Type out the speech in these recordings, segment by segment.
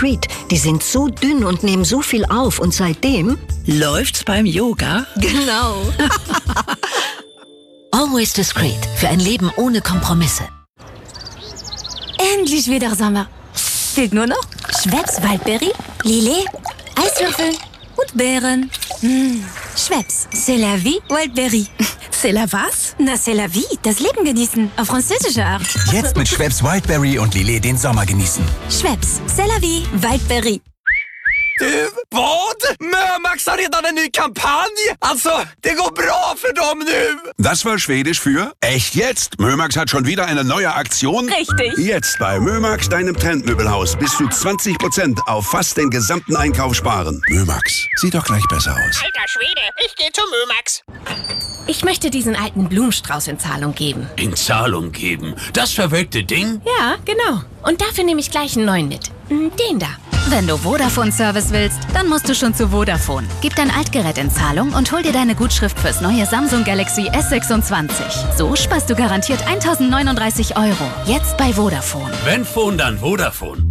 Discreet. Die sind so dünn und nehmen so viel auf. Und seitdem... Läuft's beim Yoga? Genau. Always Discreet. Für ein Leben ohne Kompromisse. Endlich wieder Sommer. Fehlt nur noch Schweppes Waldberry, Lillet, Eiswürfel und Beeren. Schweppes, c'est la vie, Waldberry. C'est la was? Na, c'est la vie, das Leben genießen, auf französische Art. Jetzt mit Schweppes Wildberry und Lillet den Sommer genießen. Schweppes, c'est la vie, Waldberry. Du, vad? Mömax har redan en ny kampanj! Alltså, det går bra för dem nu! Das war Schwedisch für echt jetzt. Mömax hat schon wieder eine neue Aktion. Richtig. Jetzt bei Mömax, deinem Trendmöbelhaus, bis zu 20% auf fast den gesamten Einkauf sparen. Mömax, sieht doch gleich besser aus. Alter Schwede, ich gehe zu Mömax. Ich möchte diesen alten Blumenstrauß in Zahlung geben. In Zahlung geben? Das verwelkte Ding? Ja, genau. Und dafür nehme ich gleich einen neuen mit. Den da. Wenn du Vodafone-Service willst, dann musst du schon zu Vodafone. Gib dein Altgerät in Zahlung und hol dir deine Gutschrift fürs neue Samsung Galaxy S26. So sparst du garantiert 1.039 €. Jetzt bei Vodafone. Wenn Phone, dann Vodafone.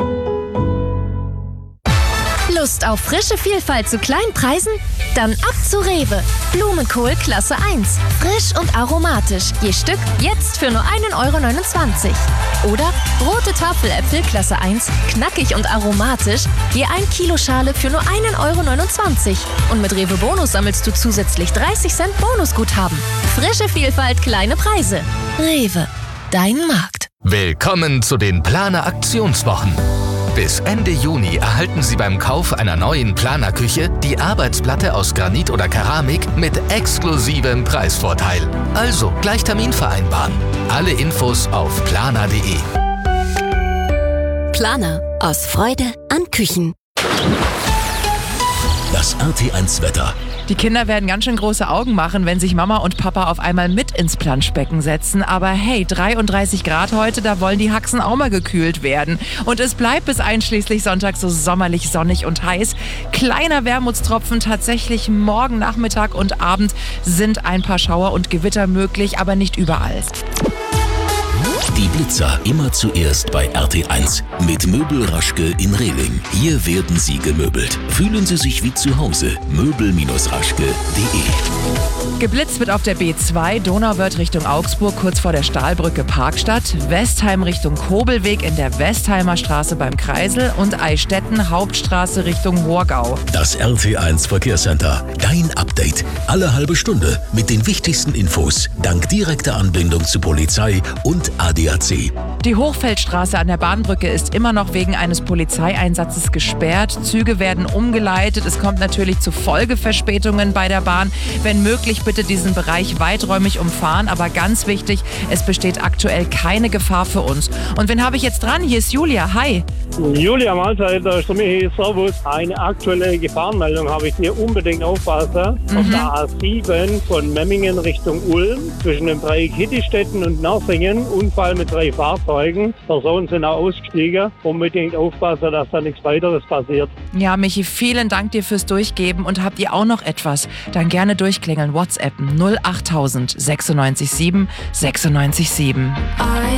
Lust auf frische Vielfalt zu kleinen Preisen? Dann ab zu Rewe. Blumenkohl Klasse 1. Frisch und aromatisch. Je Stück jetzt für nur 1,29 €. Oder rote Tafeläpfel Klasse 1. Knackig und aromatisch. Je 1 Kilo Schale für nur 1,29 €. Und mit Rewe Bonus sammelst du zusätzlich 30 Cent Bonusguthaben. Frische Vielfalt, kleine Preise. Rewe. Dein Markt. Willkommen zu den Planer Aktionswochen. Bis Ende Juni erhalten Sie beim Kauf einer neuen Planerküche die Arbeitsplatte aus Granit oder Keramik mit exklusivem Preisvorteil. Also gleich Termin vereinbaren. Alle Infos auf planer.de. Planer. Aus Freude an Küchen. Das RT1-Wetter. Die Kinder werden ganz schön große Augen machen, wenn sich Mama und Papa auf einmal mit ins Planschbecken setzen. Aber hey, 33 Grad heute, da wollen die Haxen auch mal gekühlt werden. Und es bleibt bis einschließlich Sonntag so sommerlich sonnig und heiß. Kleiner Wermutstropfen, tatsächlich morgen Nachmittag und Abend sind ein paar Schauer und Gewitter möglich, aber nicht überall. Die Blitzer immer zuerst bei RT1 mit Möbel Raschke in Rehling. Hier werden Sie gemöbelt. Fühlen Sie sich wie zu Hause. Möbel-raschke.de. Geblitzt wird auf der B2, Donauwörth Richtung Augsburg, kurz vor der Stahlbrücke Parkstadt, Westheim Richtung Kobelweg in der Westheimer Straße beim Kreisel und Eichstätten Hauptstraße Richtung Horgau. Das RT1 Verkehrscenter. Dein Update. Alle halbe Stunde mit den wichtigsten Infos. Dank direkter Anbindung zu Polizei und ADAC. Die Hochfeldstraße an der Bahnbrücke ist immer noch wegen eines Polizeieinsatzes gesperrt. Züge werden umgeleitet. Es kommt natürlich zu Folgeverspätungen bei der Bahn. Wenn möglich, bitte diesen Bereich weiträumig umfahren. Aber ganz wichtig, es besteht aktuell keine Gefahr für uns. Und wen habe ich jetzt dran? Hier ist Julia. Hi. Julia, Mahlzeit, da ist hier, Servus. Eine aktuelle Gefahrenmeldung habe ich hier, unbedingt aufpassen. Auf der A7 von Memmingen Richtung Ulm, zwischen dem Dreieck Hittistetten und Nersingen, Unfall mit 3 Fahrzeugen. Personen sind auch ausgestiegen. Unbedingt aufpassen, dass da nichts weiteres passiert. Ja, Michi, vielen Dank dir fürs Durchgeben. Und habt ihr auch noch etwas? Dann gerne durchklingeln. WhatsApp 08000 96 7 96 7.